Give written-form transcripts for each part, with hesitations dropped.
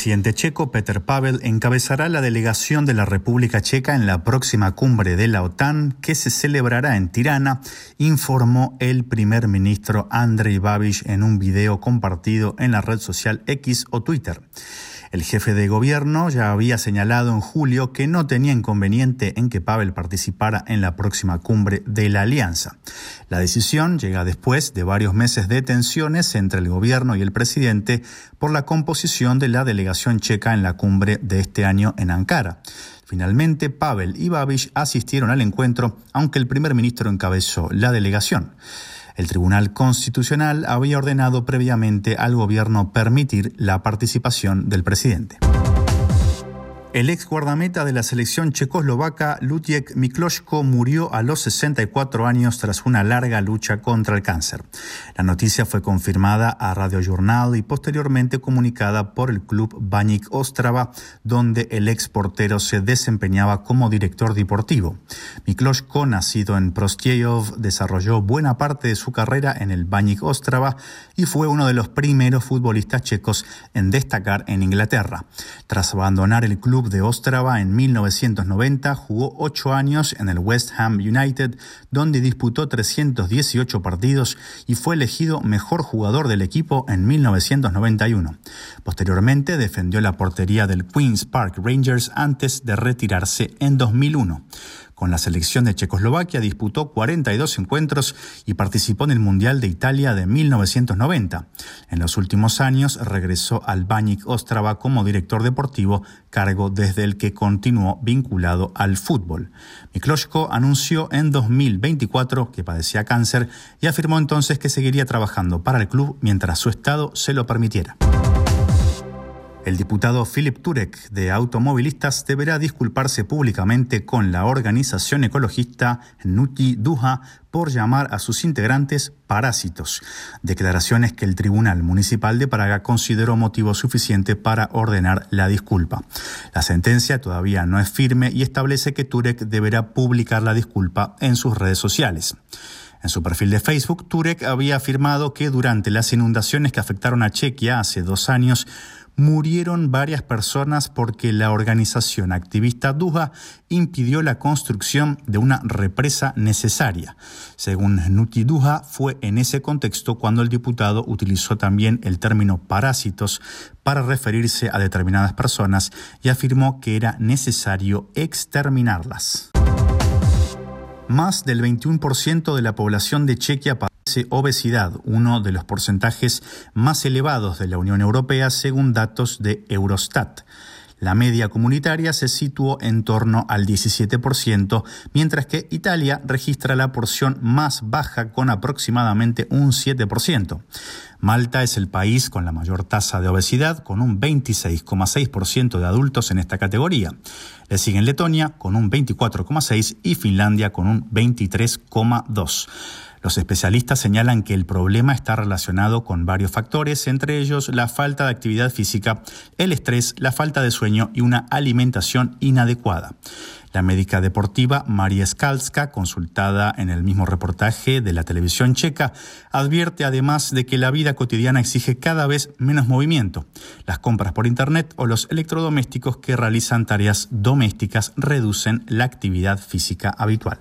presidente checo, Petr Pavel, encabezará la delegación de la República Checa en la próxima cumbre de la OTAN, que se celebrará en Tirana, informó el primer ministro Andrej Babiš en un video compartido en la red social X o Twitter. El jefe de gobierno ya había señalado en julio que no tenía inconveniente en que Pavel participara en la próxima cumbre de la alianza. La decisión llega después de varios meses de tensiones entre el gobierno y el presidente por la composición de la delegación checa en la cumbre de este año en Ankara. Finalmente, Pavel y Babiš asistieron al encuentro, aunque el primer ministro encabezó la delegación. El Tribunal Constitucional había ordenado previamente al gobierno permitir la participación del presidente. El ex guardameta de la selección checoslovaca, Luděk Mikloško, murió a los 64 años tras una larga lucha contra el cáncer. La noticia fue confirmada a Radiožurnál y posteriormente comunicada por el club Baník Ostrava, donde el ex portero se desempeñaba como director deportivo. Mikloško, nacido en Prostějov, desarrolló buena parte de su carrera en el Baník Ostrava y fue uno de los primeros futbolistas checos en destacar en Inglaterra. Tras abandonar el club de Ostrava en 1990, jugó 8 años en el West Ham United, donde disputó 318 partidos y fue elegido mejor jugador del equipo en 1991. Posteriormente defendió la portería del Queen's Park Rangers antes de retirarse en 2001. Con la selección de Checoslovaquia disputó 42 encuentros y participó en el Mundial de Italia de 1990. En los últimos años regresó al Baník Ostrava como director deportivo, cargo desde el que continuó vinculado al fútbol. Mikloško anunció en 2024 que padecía cáncer y afirmó entonces que seguiría trabajando para el club mientras su estado se lo permitiera. El diputado Filip Turek, de Automovilistas, deberá disculparse públicamente con la organización ecologista Hnuti Duha por llamar a sus integrantes parásitos, declaraciones que el Tribunal Municipal de Praga consideró motivo suficiente para ordenar la disculpa. La sentencia todavía no es firme y establece que Turek deberá publicar la disculpa en sus redes sociales. En su perfil de Facebook, Turek había afirmado que durante las inundaciones que afectaron a Chequia hace 2 años, murieron varias personas porque la organización activista Duha impidió la construcción de una represa necesaria. Según Hnuti Duha, fue en ese contexto cuando el diputado utilizó también el término parásitos para referirse a determinadas personas y afirmó que era necesario exterminarlas. Más del 21% de la población de Chequia padece obesidad, uno de los porcentajes más elevados de la Unión Europea según datos de Eurostat. La media comunitaria se situó en torno al 17%, mientras que Italia registra la porción más baja con aproximadamente un 7%. Malta es el país con la mayor tasa de obesidad, con un 26,6% de adultos en esta categoría. Le siguen Letonia con un 24,6% y Finlandia con un 23,2%. Los especialistas señalan que el problema está relacionado con varios factores, entre ellos la falta de actividad física, el estrés, la falta de sueño y una alimentación inadecuada. La médica deportiva María Skalska, consultada en el mismo reportaje de la televisión checa, advierte además de que la vida cotidiana exige cada vez menos movimiento. Las compras por internet o los electrodomésticos que realizan tareas domésticas reducen la actividad física habitual.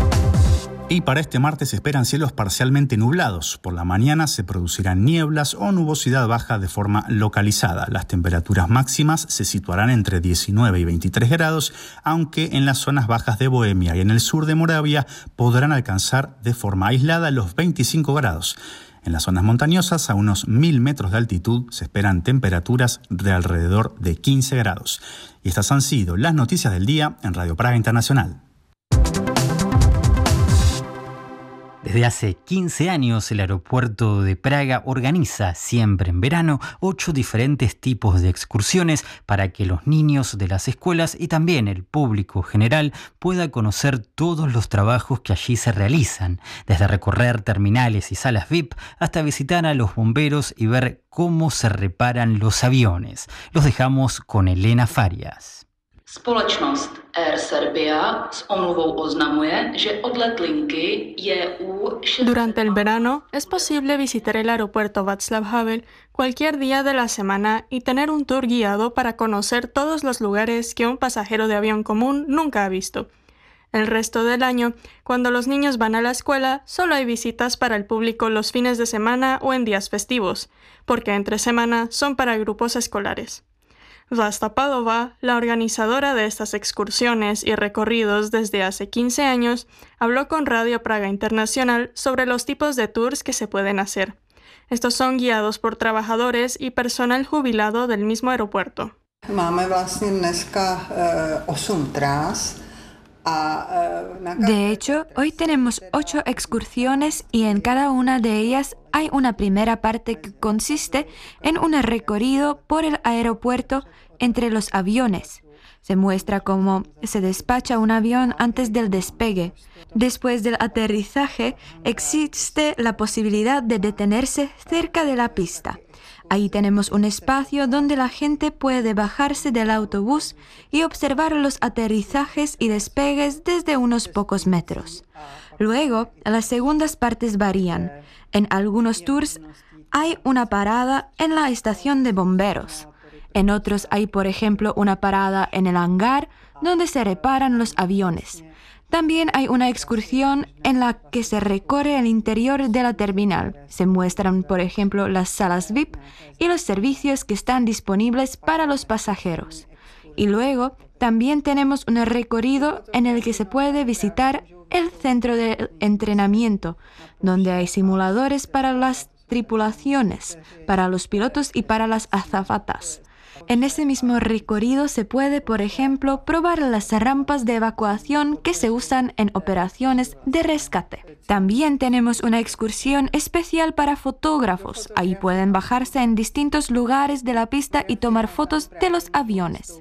Y para este martes se esperan cielos parcialmente nublados. Por la mañana se producirán nieblas o nubosidad baja de forma localizada. Las temperaturas máximas se situarán entre 19 y 23 grados, aunque en las zonas bajas de Bohemia y en el sur de Moravia podrán alcanzar de forma aislada los 25 grados. En las zonas montañosas, a unos 1000 metros de altitud, se esperan temperaturas de alrededor de 15 grados. Y estas han sido las noticias del día en Radio Praga Internacional. Desde hace 15 años, el aeropuerto de Praga organiza, siempre en verano, 8 diferentes tipos de excursiones para que los niños de las escuelas y también el público general pueda conocer todos los trabajos que allí se realizan, desde recorrer terminales y salas VIP hasta visitar a los bomberos y ver cómo se reparan los aviones. Los dejamos con Elena Farias. Společnost Air Serbia s omluvou oznamuje, že odlet linky je u... Durante el verano es posible visitar el aeropuerto Václav Havel cualquier día de la semana y tener un tour guiado para conocer todos los lugares que un pasajero de avión común nunca ha visto. El resto del año, cuando los niños van a la escuela, solo hay visitas para el público los fines de semana o en días festivos, porque entre semana son para grupos escolares. Vlasta Pavlova, la organizadora de estas excursiones y recorridos desde hace 15 años, habló con Radio Praga Internacional sobre los tipos de tours que se pueden hacer. Estos son guiados por trabajadores y personal jubilado del mismo aeropuerto. Máme vlastně dneska 8 trás. De hecho, hoy tenemos 8 excursiones y en cada una de ellas hay una primera parte que consiste en un recorrido por el aeropuerto entre los aviones. Se muestra cómo se despacha un avión antes del despegue. Después del aterrizaje, existe la posibilidad de detenerse cerca de la pista. Ahí tenemos un espacio donde la gente puede bajarse del autobús y observar los aterrizajes y despegues desde unos pocos metros. Luego, las segundas partes varían. En algunos tours hay una parada en la estación de bomberos. En otros hay, por ejemplo, una parada en el hangar donde se reparan los aviones. También hay una excursión en la que se recorre el interior de la terminal. Se muestran, por ejemplo, las salas VIP y los servicios que están disponibles para los pasajeros. Y luego también tenemos un recorrido en el que se puede visitar el centro de entrenamiento, donde hay simuladores para las tripulaciones, para los pilotos y para las azafatas. En ese mismo recorrido se puede, por ejemplo, probar las rampas de evacuación que se usan en operaciones de rescate. También tenemos una excursión especial para fotógrafos. Ahí pueden bajarse en distintos lugares de la pista y tomar fotos de los aviones.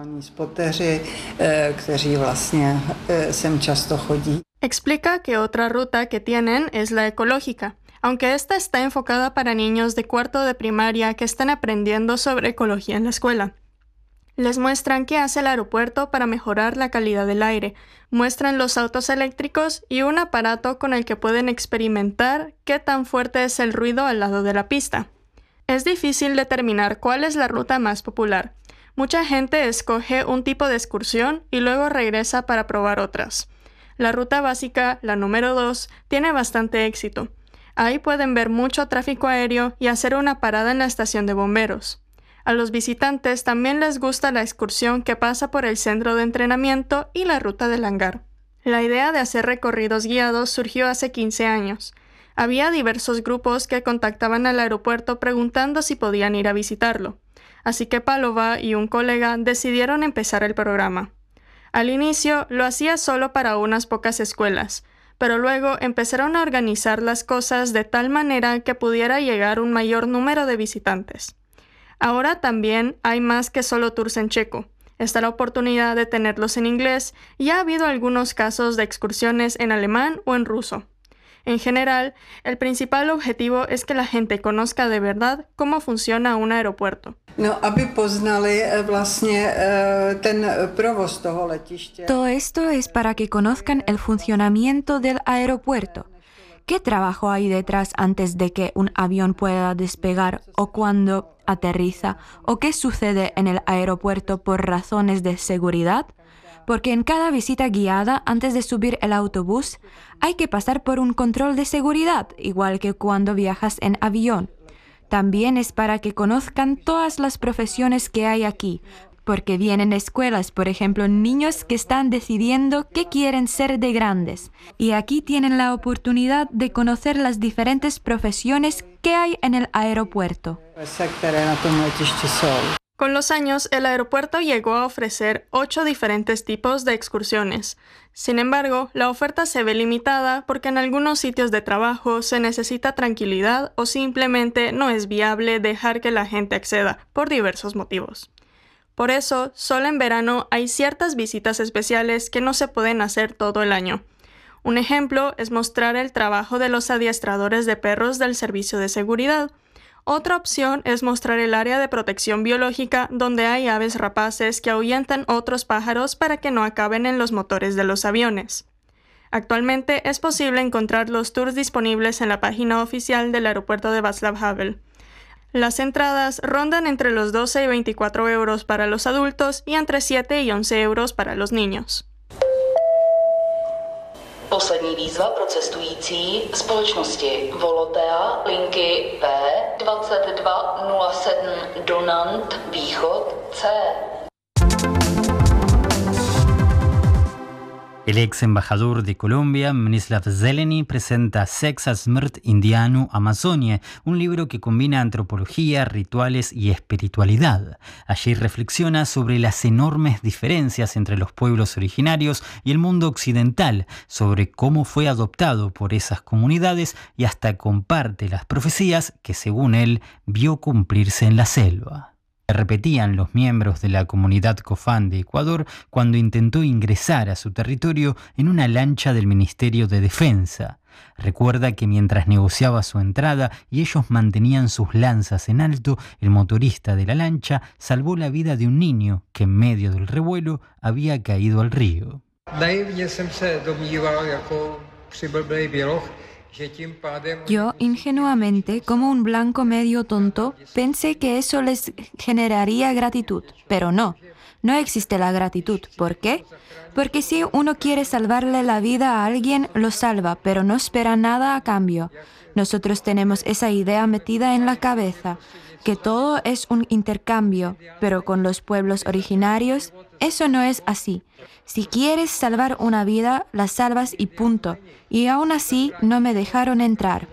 Explica que otra ruta que tienen es la ecológica, aunque esta está enfocada para niños de cuarto de primaria que están aprendiendo sobre ecología en la escuela. Les muestran qué hace el aeropuerto para mejorar la calidad del aire, muestran los autos eléctricos y un aparato con el que pueden experimentar qué tan fuerte es el ruido al lado de la pista. Es difícil determinar cuál es la ruta más popular. Mucha gente escoge un tipo de excursión y luego regresa para probar otras. La ruta básica, la número 2, tiene bastante éxito. Ahí pueden ver mucho tráfico aéreo y hacer una parada en la estación de bomberos. A los visitantes también les gusta la excursión que pasa por el centro de entrenamiento y la ruta del hangar. La idea de hacer recorridos guiados surgió hace 15 años. Había diversos grupos que contactaban al aeropuerto preguntando si podían ir a visitarlo. Así que Pavlova y un colega decidieron empezar el programa. Al inicio lo hacía solo para unas pocas escuelas, pero luego empezaron a organizar las cosas de tal manera que pudiera llegar un mayor número de visitantes. Ahora también hay más que solo tours en checo. Está la oportunidad de tenerlos en inglés y ha habido algunos casos de excursiones en alemán o en ruso. En general, el principal objetivo es que la gente conozca de verdad cómo funciona un aeropuerto. Todo esto es para que conozcan el funcionamiento del aeropuerto. ¿Qué trabajo hay detrás antes de que un avión pueda despegar o cuando aterriza? ¿O qué sucede en el aeropuerto por razones de seguridad? Porque en cada visita guiada, antes de subir el autobús, hay que pasar por un control de seguridad, igual que cuando viajas en avión. También es para que conozcan todas las profesiones que hay aquí, porque vienen escuelas, por ejemplo, niños que están decidiendo qué quieren ser de grandes. Y aquí tienen la oportunidad de conocer las diferentes profesiones que hay en el aeropuerto. Con los años, el aeropuerto llegó a ofrecer 8 diferentes tipos de excursiones. Sin embargo, la oferta se ve limitada porque en algunos sitios de trabajo se necesita tranquilidad o simplemente no es viable dejar que la gente acceda por diversos motivos. Por eso, solo en verano hay ciertas visitas especiales que no se pueden hacer todo el año. Un ejemplo es mostrar el trabajo de los adiestradores de perros del servicio de seguridad, Otra opción es mostrar el área de protección biológica donde hay aves rapaces que ahuyentan otros pájaros para que no acaben en los motores de los aviones. Actualmente es posible encontrar los tours disponibles en la página oficial del aeropuerto de Václav Havel. Las entradas rondan entre los 12 y 24 euros para los adultos y entre 7 y 11 euros para los niños. Poslední výzva pro cestující společnosti Volotea linky P2207 Donant Východ C. El ex embajador de Colombia, Mstislav Zeleny, presenta Sex a Smrt Indianu Amazonie, un libro que combina antropología, rituales y espiritualidad. Allí reflexiona sobre las enormes diferencias entre los pueblos originarios y el mundo occidental, sobre cómo fue adoptado por esas comunidades y hasta comparte las profecías que, según él, vio cumplirse en la selva. Repetían los miembros de la comunidad Cofán de Ecuador cuando intentó ingresar a su territorio en una lancha del Ministerio de Defensa. Recuerda que mientras negociaba su entrada y ellos mantenían sus lanzas en alto, el motorista de la lancha salvó la vida de un niño que en medio del revuelo había caído al río. Yo, ingenuamente, como un blanco medio tonto, pensé que eso les generaría gratitud, pero no existe la gratitud. ¿Por qué? Porque si uno quiere salvarle la vida a alguien, lo salva, pero no espera nada a cambio. Nosotros tenemos esa idea metida en la cabeza, que todo es un intercambio, pero con los pueblos originarios, eso no es así. Si quieres salvar una vida, la salvas y punto. Y aún así no me dejaron entrar.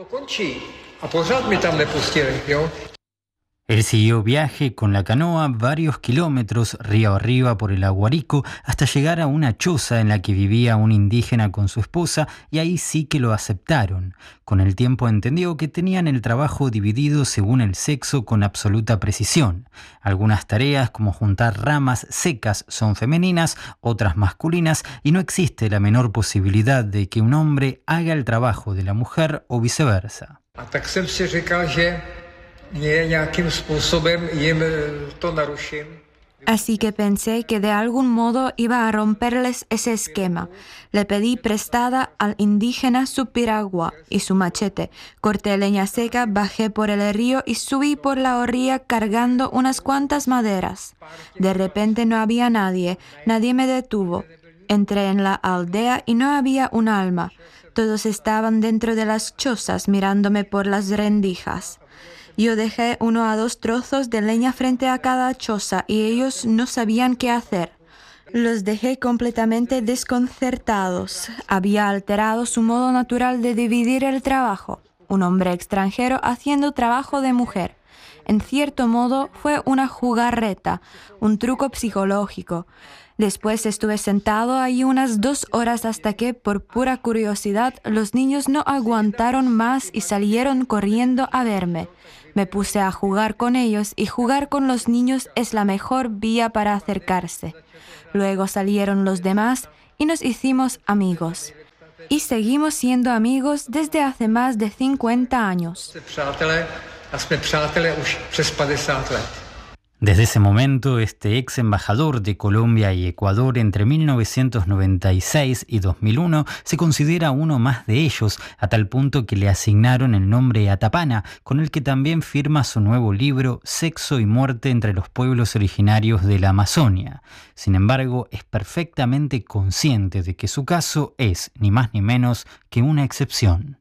Él siguió viaje con la canoa varios kilómetros río arriba por el Aguarico hasta llegar a una choza en la que vivía un indígena con su esposa y ahí sí que lo aceptaron. Con el tiempo entendió que tenían el trabajo dividido según el sexo con absoluta precisión. Algunas tareas como juntar ramas secas son femeninas, otras masculinas y no existe la menor posibilidad de que un hombre haga el trabajo de la mujer o viceversa. Así que pensé que de algún modo iba a romperles ese esquema. Le pedí prestada al indígena su piragua y su machete. Corté leña seca, bajé por el río y subí por la orilla cargando unas cuantas maderas. De repente no había nadie me detuvo. Entré en la aldea y no había un alma. Todos estaban dentro de las chozas mirándome por las rendijas. Yo dejé 1 a 2 trozos de leña frente a cada choza y ellos no sabían qué hacer. Los dejé completamente desconcertados. Había alterado su modo natural de dividir el trabajo. Un hombre extranjero haciendo trabajo de mujer. En cierto modo fue una jugarreta, un truco psicológico. Después estuve sentado ahí unas 2 horas hasta que, por pura curiosidad, los niños no aguantaron más y salieron corriendo a verme. Me puse a jugar con ellos y jugar con los niños es la mejor vía para acercarse. Luego salieron los demás y nos hicimos amigos. Y seguimos siendo amigos desde hace más de 50 años. Desde ese momento, este ex embajador de Colombia y Ecuador entre 1996 y 2001 se considera uno más de ellos, a tal punto que le asignaron el nombre Atapana, con el que también firma su nuevo libro Sexo y muerte entre los pueblos originarios de la Amazonia. Sin embargo, es perfectamente consciente de que su caso es, ni más ni menos, que una excepción.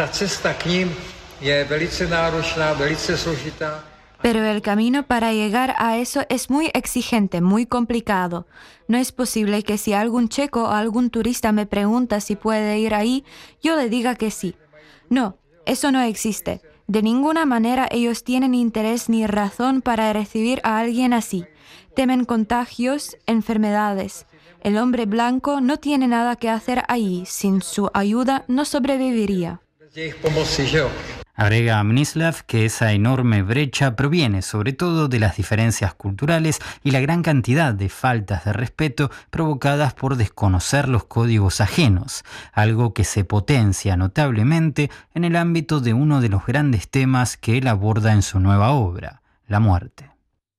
Pero el camino para llegar a eso es muy exigente, muy complicado. No es posible que si algún checo o algún turista me pregunta si puede ir ahí, yo le diga que sí. No, eso no existe. De ninguna manera ellos tienen interés ni razón para recibir a alguien así. Temen contagios, enfermedades. El hombre blanco no tiene nada que hacer ahí. Sin su ayuda no sobreviviría. Agrega Mnislav que esa enorme brecha proviene sobre todo de las diferencias culturales y la gran cantidad de faltas de respeto provocadas por desconocer los códigos ajenos, algo que se potencia notablemente en el ámbito de uno de los grandes temas que él aborda en su nueva obra, la muerte.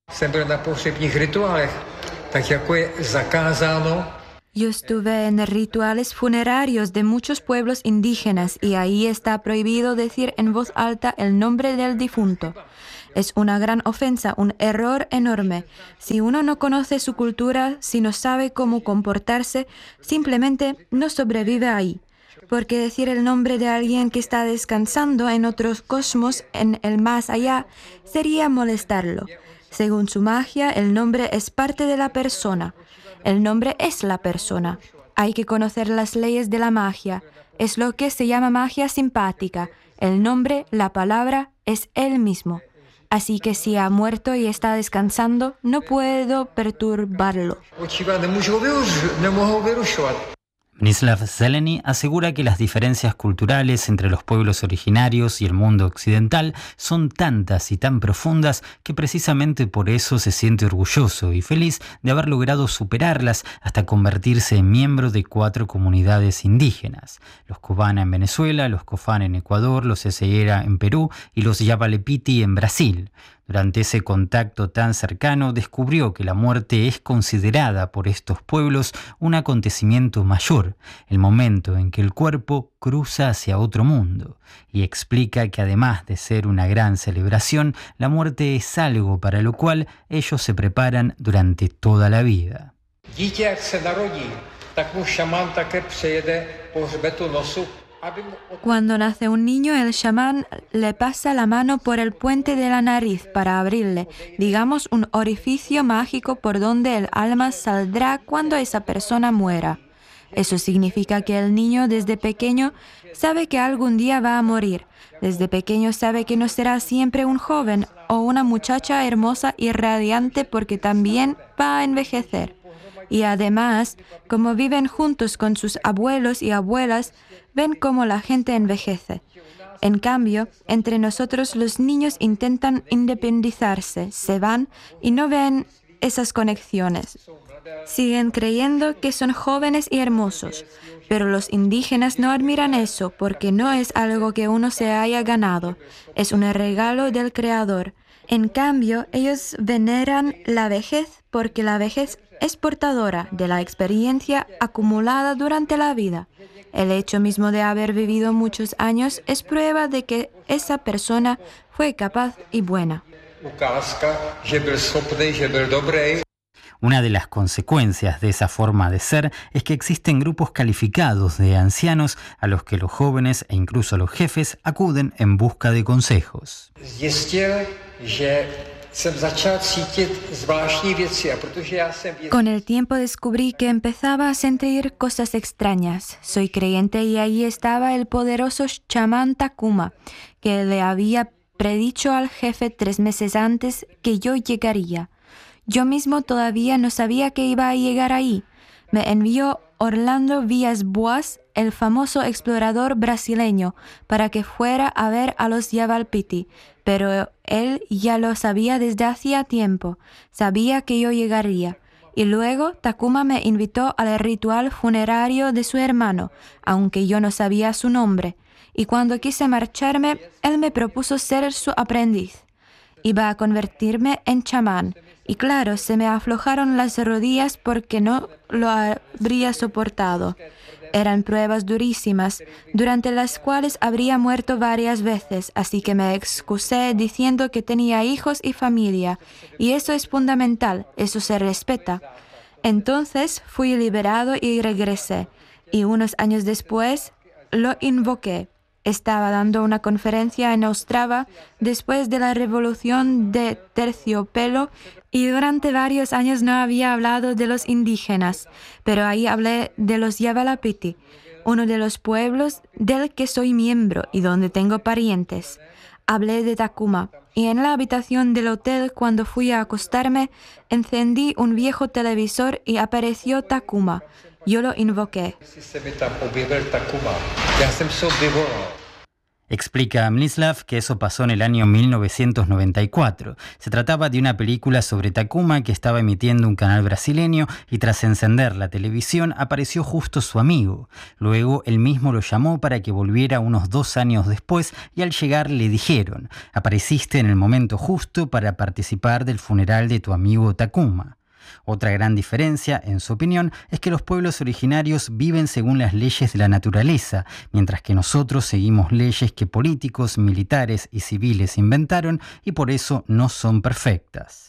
Yo estuve en rituales funerarios de muchos pueblos indígenas y ahí está prohibido decir en voz alta el nombre del difunto. Es una gran ofensa, un error enorme. Si uno no conoce su cultura, si no sabe cómo comportarse, simplemente no sobrevive ahí. Porque decir el nombre de alguien que está descansando en otros cosmos, en el más allá, sería molestarlo. Según su magia, el nombre es parte de la persona. El nombre es la persona. Hay que conocer las leyes de la magia. Es lo que se llama magia simpática. El nombre, la palabra, es él mismo. Así que si ha muerto y está descansando, no puedo perturbarlo. Mnislav Zeleny asegura que las diferencias culturales entre los pueblos originarios y el mundo occidental son tantas y tan profundas que precisamente por eso se siente orgulloso y feliz de haber logrado superarlas hasta convertirse en miembro de 4 comunidades indígenas: los Cubana en Venezuela, los Cofán en Ecuador, los Eseyera en Perú y los Yabalepiti en Brasil. Durante ese contacto tan cercano descubrió que la muerte es considerada por estos pueblos un acontecimiento mayor, el momento en que el cuerpo cruza hacia otro mundo, y explica que además de ser una gran celebración, la muerte es algo para lo cual ellos se preparan durante toda la vida. Cuando nace un niño, el chamán le pasa la mano por el puente de la nariz para abrirle, digamos, un orificio mágico por donde el alma saldrá cuando esa persona muera. Eso significa que el niño desde pequeño sabe que algún día va a morir. Desde pequeño sabe que no será siempre un joven o una muchacha hermosa y radiante porque también va a envejecer. Y además, como viven juntos con sus abuelos y abuelas, ven cómo la gente envejece. En cambio, entre nosotros los niños intentan independizarse, se van y no ven esas conexiones. Siguen creyendo que son jóvenes y hermosos, pero los indígenas no admiran eso porque no es algo que uno se haya ganado, es un regalo del Creador. En cambio, ellos veneran la vejez porque la vejez es portadora de la experiencia acumulada durante la vida. El hecho mismo de haber vivido muchos años es prueba de que esa persona fue capaz y buena. Una de las consecuencias de esa forma de ser es que existen grupos calificados de ancianos a los que los jóvenes e incluso los jefes acuden en busca de consejos. Con el tiempo descubrí que empezaba a sentir cosas extrañas. Soy creyente y ahí estaba el poderoso chamán Takuma, que le había predicho al jefe 3 meses antes que yo llegaría. Yo mismo todavía no sabía que iba a llegar ahí. Me envió Orlando Villas-Boas, el famoso explorador brasileño, para que fuera a ver a los Yavalpiti, pero él ya lo sabía desde hacía tiempo, sabía que yo llegaría. Y luego Takuma me invitó al ritual funerario de su hermano, aunque yo no sabía su nombre, y cuando quise marcharme, él me propuso ser su aprendiz. Iba a convertirme en chamán, y claro, se me aflojaron las rodillas porque no lo habría soportado. Eran pruebas durísimas, durante las cuales habría muerto varias veces, así que me excusé diciendo que tenía hijos y familia, y eso es fundamental, eso se respeta. Entonces fui liberado y regresé, y unos años después lo invoqué. Estaba dando una conferencia en Ostrava después de la revolución de Terciopelo y durante varios años no había hablado de los indígenas, pero ahí hablé de los Yavalapiti, uno de los pueblos del que soy miembro y donde tengo parientes. Hablé de Takuma y en la habitación del hotel cuando fui a acostarme encendí un viejo televisor y apareció Takuma. Yo lo invoqué. Explica Mnislav que eso pasó en el año 1994. Se trataba de una película sobre Takuma que estaba emitiendo un canal brasileño y tras encender la televisión apareció justo su amigo. Luego él mismo lo llamó para que volviera unos 2 años después y al llegar le dijeron: apareciste en el momento justo para participar del funeral de tu amigo Takuma. Otra gran diferencia, en su opinión, es que los pueblos originarios viven según las leyes de la naturaleza, mientras que nosotros seguimos leyes que políticos, militares y civiles inventaron y por eso no son perfectas.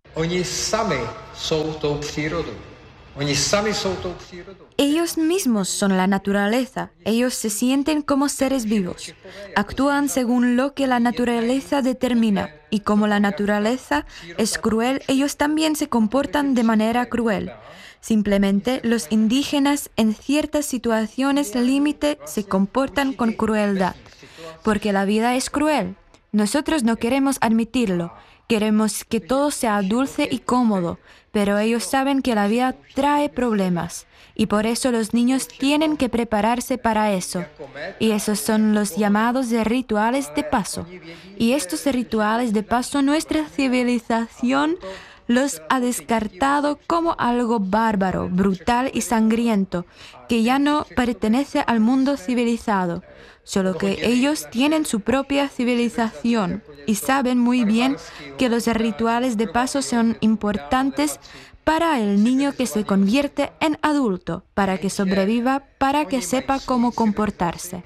Ellos mismos son la naturaleza. Ellos se sienten como seres vivos. Actúan según lo que la naturaleza determina. Y como la naturaleza es cruel, ellos también se comportan de manera cruel. Simplemente los indígenas en ciertas situaciones límite se comportan con crueldad. Porque la vida es cruel. Nosotros no queremos admitirlo. Queremos que todo sea dulce y cómodo, pero ellos saben que la vida trae problemas y por eso los niños tienen que prepararse para eso. Y esos son los llamados de rituales de paso. Y estos rituales de paso nuestra civilización los ha descartado como algo bárbaro, brutal y sangriento, que ya no pertenece al mundo civilizado. Solo que ellos tienen su propia civilización y saben muy bien que los rituales de paso son importantes para el niño que se convierte en adulto, para que sobreviva, para que sepa cómo comportarse.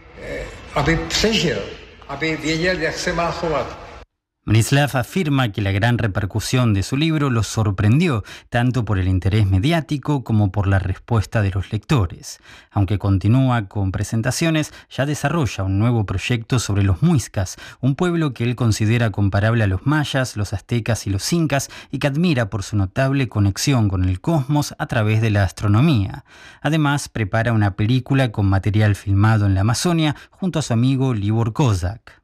Mnislav afirma que la gran repercusión de su libro los sorprendió, tanto por el interés mediático como por la respuesta de los lectores. Aunque continúa con presentaciones, ya desarrolla un nuevo proyecto sobre los muiscas, un pueblo que él considera comparable a los mayas, los aztecas y los incas, y que admira por su notable conexión con el cosmos a través de la astronomía. Además, prepara una película con material filmado en la Amazonia junto a su amigo Libor Kozak.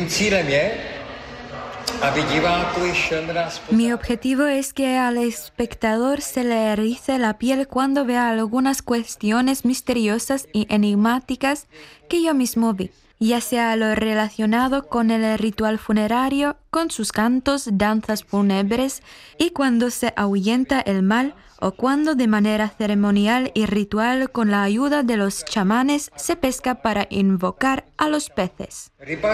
Mi objetivo es que al espectador se le erice la piel cuando vea algunas cuestiones misteriosas y enigmáticas que yo mismo vi, ya sea lo relacionado con el ritual funerario, con sus cantos, danzas fúnebres y cuando se ahuyenta el mal, o cuando de manera ceremonial y ritual con la ayuda de los chamanes se pesca para invocar a los peces.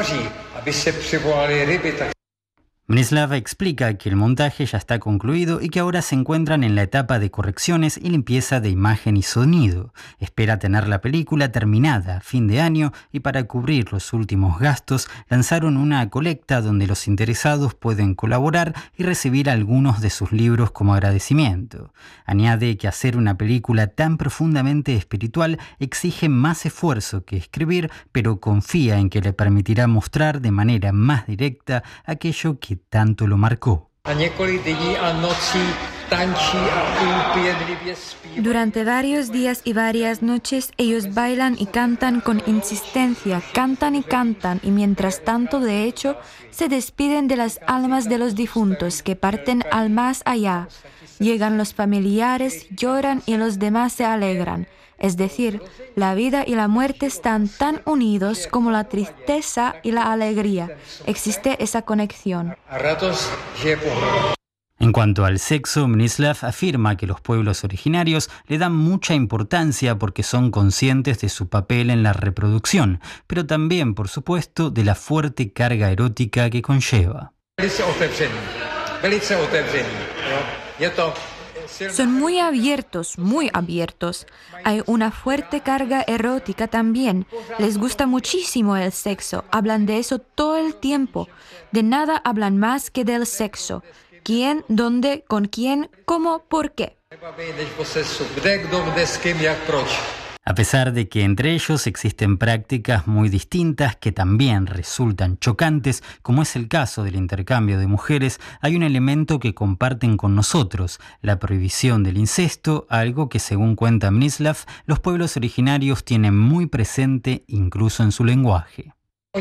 Mnislav explica que el montaje ya está concluido y que ahora se encuentran en la etapa de correcciones y limpieza de imagen y sonido. Espera tener la película terminada a fin de año y para cubrir los últimos gastos lanzaron una colecta donde los interesados pueden colaborar y recibir algunos de sus libros como agradecimiento. Añade que hacer una película tan profundamente espiritual exige más esfuerzo que escribir, pero confía en que le permitirá mostrar de manera más directa aquello que tanto lo marcó. Durante varios días y varias noches ellos bailan y cantan con insistencia, cantan y mientras tanto, de hecho, se despiden de las almas de los difuntos que parten al más allá. Llegan los familiares, lloran y los demás se alegran. Es decir, la vida y la muerte están tan unidos como la tristeza y la alegría. Existe esa conexión. En cuanto al sexo, Mnislav afirma que los pueblos originarios le dan mucha importancia porque son conscientes de su papel en la reproducción, pero también, por supuesto, de la fuerte carga erótica que conlleva. Son muy abiertos, muy abiertos. Hay una fuerte carga erótica también. Les gusta muchísimo el sexo. Hablan de eso todo el tiempo. De nada hablan más que del sexo. ¿Quién, dónde, con quién, cómo, por qué? A pesar de que entre ellos existen prácticas muy distintas que también resultan chocantes, como es el caso del intercambio de mujeres, hay un elemento que comparten con nosotros, la prohibición del incesto, algo que según cuenta Mnislav, los pueblos originarios tienen muy presente incluso en su lenguaje.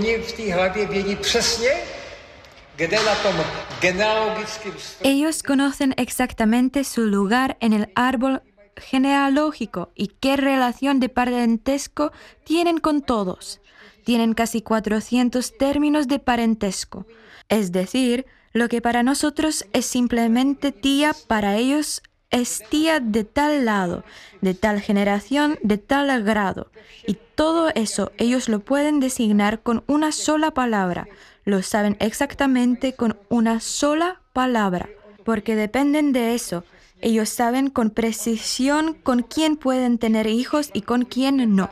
Ellos conocen exactamente su lugar en el árbol genealógico y qué relación de parentesco tienen con todos. tienen casi 400 términos de parentesco. Es decir, lo que para nosotros es simplemente tía, para ellos es tía de tal lado, de tal generación, de tal grado. Y todo eso ellos lo pueden designar con una sola palabra. Lo saben exactamente con una sola palabra, porque dependen de eso. Ellos saben con precisión con quién pueden tener hijos y con quién no.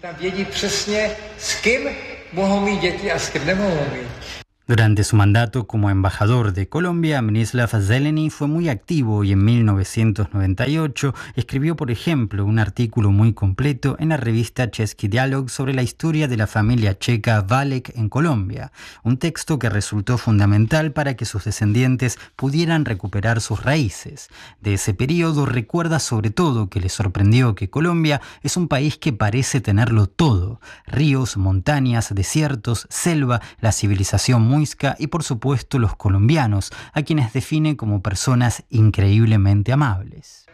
Durante su mandato como embajador de Colombia, Mstislav Zeleny fue muy activo y en 1998 escribió, por ejemplo, un artículo muy completo en la revista Český dialog sobre la historia de la familia checa Válek en Colombia, un texto que resultó fundamental para que sus descendientes pudieran recuperar sus raíces. De ese periodo recuerda sobre todo que le sorprendió que Colombia es un país que parece tenerlo todo: ríos, montañas, desiertos, selva, la civilización muisca y por supuesto los colombianos, a quienes define como personas increíblemente amables.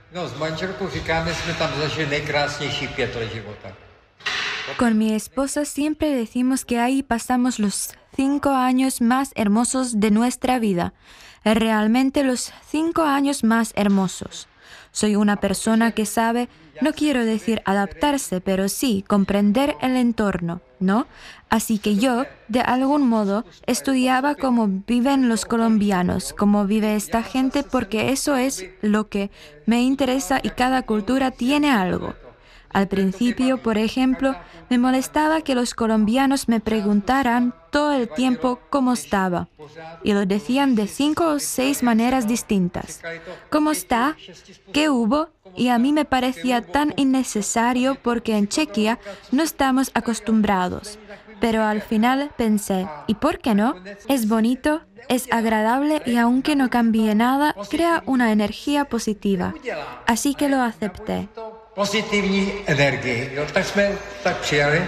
Con mi esposa siempre decimos que ahí pasamos los 5 años más hermosos de nuestra vida, realmente los 5 años más hermosos. Soy una persona que sabe, no quiero decir adaptarse, pero sí comprender el entorno, ¿no? Así que yo, de algún modo, estudiaba cómo viven los colombianos, cómo vive esta gente, porque eso es lo que me interesa y cada cultura tiene algo. Al principio, por ejemplo, me molestaba que los colombianos me preguntaran todo el tiempo cómo estaba. Y lo decían de 5 o 6 maneras distintas. ¿Cómo está? ¿Qué hubo? Y a mí me parecía tan innecesario porque en Chequia no estamos acostumbrados. Pero al final pensé, ¿y por qué no? Es bonito, es agradable y aunque no cambie nada, crea una energía positiva. Así que lo acepté. Pozitivní energii. Tak jsme tak přijali.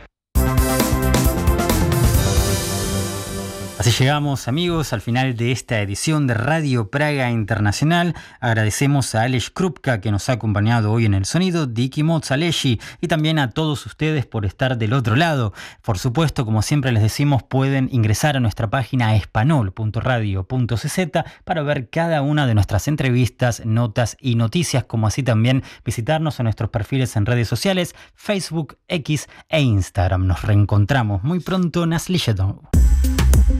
Así llegamos, amigos, al final de esta edición de Radio Praga Internacional. Agradecemos a Aleš Krupka, que nos ha acompañado hoy en el sonido, Diki Moc, Aleshi, y también a todos ustedes por estar del otro lado. Por supuesto, como siempre les decimos, pueden ingresar a nuestra página espanol.radio.cz para ver cada una de nuestras entrevistas, notas y noticias, como así también visitarnos a nuestros perfiles en redes sociales, Facebook, X e Instagram. Nos reencontramos muy pronto. Naslijedo.